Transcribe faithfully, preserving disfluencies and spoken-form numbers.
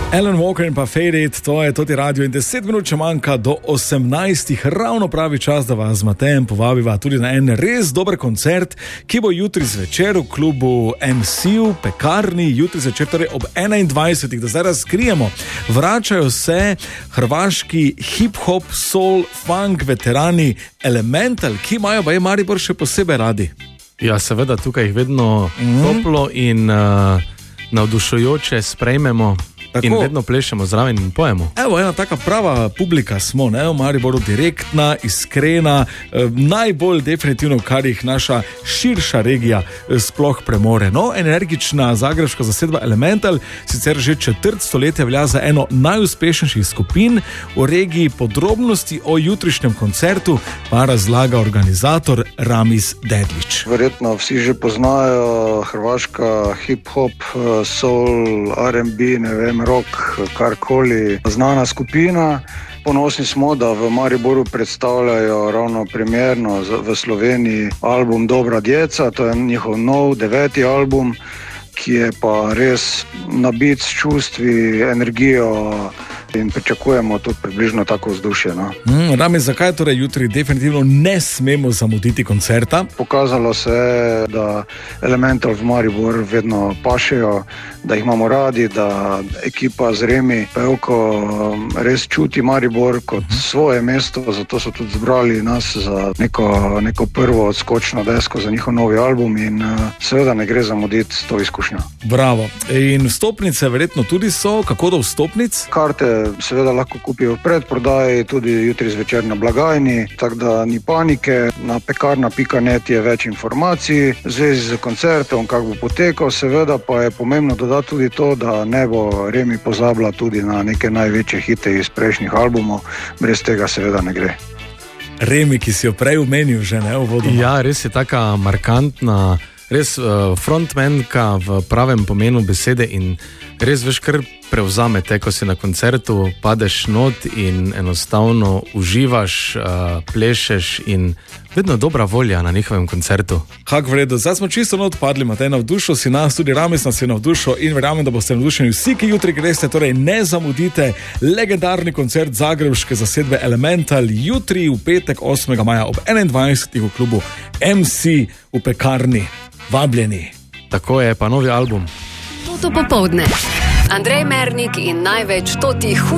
Alan Walker in pa Fade It, to je Toti Radio in deset minut če manjka do osemnajstih, ravno pravi čas, da vas z Matejem povabiva tudi na en res dober koncert, ki bo jutri zvečer v klubu em si v Pekarni, jutri zvečer torej ob enaindvajsetih, da zdaj razkrijemo. Vračajo se hrvaški hip-hop, soul, funk veterani Elemental, ki imajo baje Maribor še posebej radi. Ja, seveda, tukaj jih vedno mm. toplo in uh, navdušujoče sprejmemo. Tako. In vedno plešemo zraven in pojemo. Evo, ena taka prava publika smo, ne, v Mariboru, direktna, iskrena, eh, najbolj definitivno, kar jih naša širša regija eh, sploh premore. No, energična zagrebška zasedba Elemental sicer že četrt stoletja velja za eno najuspešnejših skupin v regiji. Podrobnosti o jutrišnjem koncertu pa razlaga organizator Ramiz Dedlić. Verjetno vsi že poznajo hrvaška hip-hop, soul, er en bi, ne vem, rock, karkoli, znana skupina. Ponosni smo, da v Mariboru predstavljajo ravno premierno v Sloveniji album Dobra djeca, to je njihov nov deveti album, ki je pa res nabit s čustvi, energijo in pričakujemo tudi približno tako vzdušje. No? Mm, Rami, zakaj torej jutri definitivno ne smemo zamuditi koncerta? Pokazalo se je, da Elemental v Maribor vedno pašejo, da jih imamo radi, da ekipa z Remi pevko res čuti Maribor kot svoje mesto, zato so tudi zbrali nas za neko, neko prvo odskočno desko za njihov novi album in seveda ne gre zamuditi to izkušnjo. Bravo. In vstopnice verjetno tudi so, kako do vstopnic? Karte seveda lahko kupijo v predprodaji, tudi jutri zvečer na blagajni, tako da ni panike. Na pekarna pika net je več informacij v zvezi z koncertom, kako bo potekal, seveda pa je pomembno dodati tudi to, da ne bo Remi pozabila tudi na neke največje hite iz prejšnjih albumov, brez tega seveda ne gre. Remi, ki si jo prej omenil že, ne, uvodoma. Ja, res je taka markantna, res uh, frontmanka v pravem pomenu besede in res veš, kar prevzame te, ko si na koncertu, padeš not in enostavno uživaš, uh, plešeš in vedno dobra volja na njihovem koncertu. Kak vredo, zdaj smo čisto not padli, Matej, navdušil si nas, tudi Ramiz nas je navdušil in verjamem, da boste navdušeni vsi, ki jutri greste, torej ne zamudite legendarni koncert zagrebške zasedbe Elemental jutri v petek osmega maja ob enaindvajsetih v klubu em si v Pekarni. Vabljeni. Tako je, pa novi album. Toto popoldne. Andrej Mernik in največ Toti